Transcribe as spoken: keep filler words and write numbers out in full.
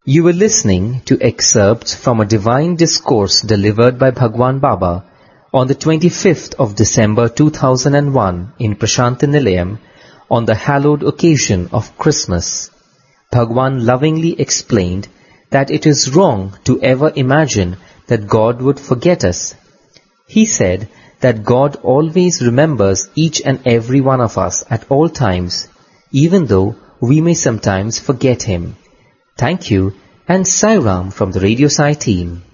You were listening to excerpts from a divine discourse delivered by Bhagwan Baba on the twenty-fifth of December two thousand one in Prashanti Nilayam on the hallowed occasion of Christmas. Bhagwan lovingly explained that it is wrong to ever imagine that God would forget us. He said that God always remembers each and every one of us at all times, even though we may sometimes forget Him. Thank you, and Sai Ram from the Radio Sai team.